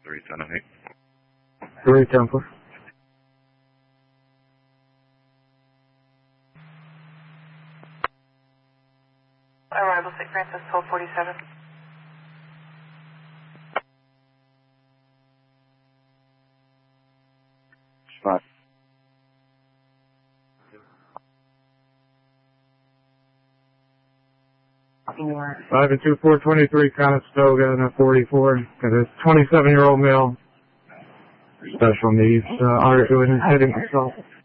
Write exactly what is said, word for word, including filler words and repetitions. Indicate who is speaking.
Speaker 1: three ten eight.
Speaker 2: three ten four.
Speaker 3: Arrival Saint Francis, twelve forty-seven.
Speaker 1: Five.
Speaker 2: Five and two four twenty three Conestoga and a forty four. Got a twenty seven year old male. Special needs. Uh, are doing heading assault.